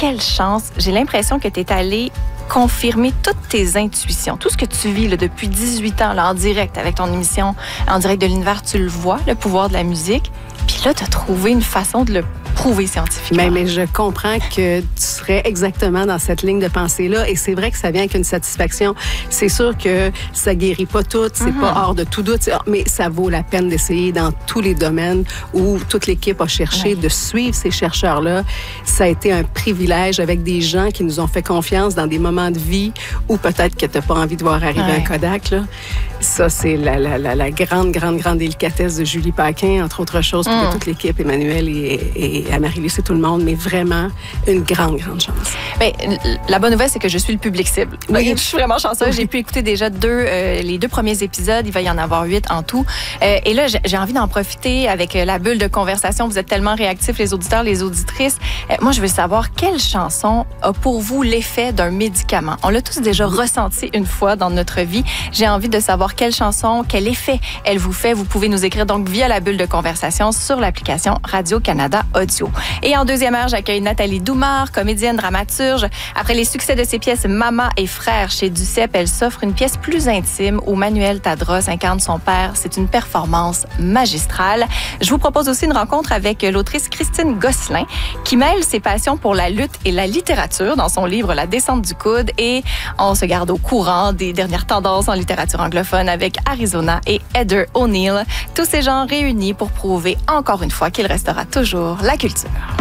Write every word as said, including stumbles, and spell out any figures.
quelle chance. J'ai l'impression que tu es allé confirmer toutes tes intuitions, tout ce que tu vis là, depuis dix-huit ans là, en direct avec ton émission En direct de l'univers, tu le vois, le pouvoir de la musique. Puis là, tu as trouvé une façon de le prouver scientifiquement. Mais, mais je comprends que tu serais exactement dans cette ligne de pensée-là. Et c'est vrai que ça vient avec une satisfaction. C'est sûr que ça guérit pas tout, c'est mm-hmm. pas hors de tout doute, mais ça vaut la peine d'essayer dans tous les domaines où toute l'équipe a cherché oui. de suivre ces chercheurs-là. Ça a été un privilège avec des gens qui nous ont fait confiance dans des moments de vie où peut-être que tu n'as pas envie de voir arriver ouais. un Kodak. Là. Ça, c'est la, la, la, la grande, grande, grande délicatesse de Julie Paquin, entre autres choses, puis mm. de toute l'équipe, Emmanuel et, et à Marie-Luce et tout le monde, mais vraiment une grande, grande chance. Bien, la bonne nouvelle, c'est que je suis le public cible. Oui. Je suis vraiment chanceuse. Oui. J'ai pu écouter déjà deux, euh, les deux premiers épisodes. Il va y en avoir huit en tout. Euh, et là, j'ai envie d'en profiter avec la bulle de conversation. Vous êtes tellement réactifs, les auditeurs, les auditrices. Euh, moi, je veux savoir quelle chanson a pour vous l'effet d'un médicament. On l'a tous déjà ressenti une fois dans notre vie. J'ai envie de savoir quelle chanson, quel effet elle vous fait. Vous pouvez nous écrire donc via la bulle de conversation sur l'application Radio-Canada Audio. Et en deuxième heure, j'accueille Nathalie Doumard, comédienne, dramaturge. Après les succès de ses pièces Maman et Frère chez Duceppe, elle s'offre une pièce plus intime où Manuel Tadros incarne son père. C'est une performance magistrale. Je vous propose aussi une rencontre avec l'autrice Christine Gosselin qui mêle ses passions pour la lutte et la littérature dans son livre La descente du coude. Et on se garde au courant des dernières tendances en littérature anglophone avec Arizona et Heather O'Neill. Tous ces gens réunis pour prouver encore une fois qu'il restera toujours la culture.